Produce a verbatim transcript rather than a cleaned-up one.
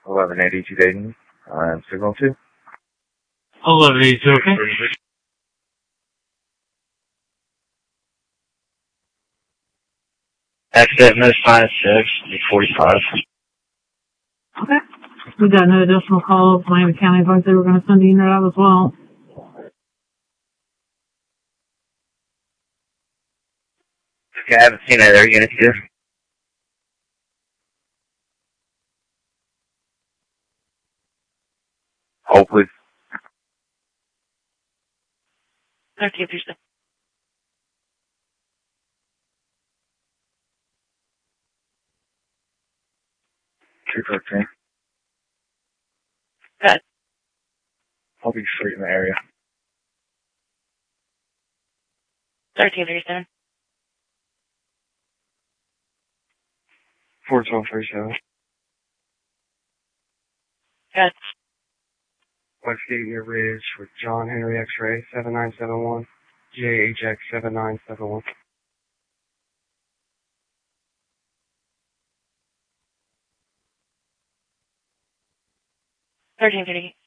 eleven eighty-two Dayton. I'm signal two. eleven eighty-two, okay? Accident notice five six, forty-five. Okay. We got no additional calls. Miami County advised they were going to send a unit out as well. Okay, I haven't seen that other unit here. Hold, please. thirteen percent. two thirteen. Good. I'll be straight in the area. thirteen thirty-seven. four twelve thirty-seven. Good. West Gateway Ridge with John Henry X-Ray seven nine seven one. J H X seven nine seven one. thirteen thirty.